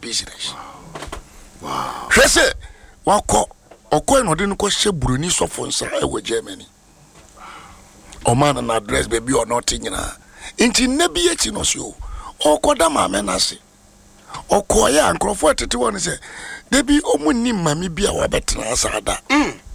business. Wow. She say, wako no de no ko hye buroni sofo nsa e wo Germany. O man na address baby or not nyina. Inti na bi echi no so. Okoda maame na se. Okoya ankrofo tete won se. Debi omunni mami bia wa betra asada.